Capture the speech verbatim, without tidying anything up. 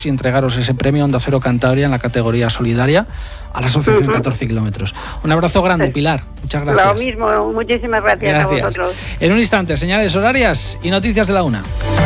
y entregaros ese premio Onda Cero Cantabria en la categoría solidaria a la asociación uh-huh. catorce kilómetros. Un abrazo grande, Pilar. Muchas gracias. Lo mismo, muchísimas gracias, gracias a vosotros. En un instante, señales horarias y noticias de la una.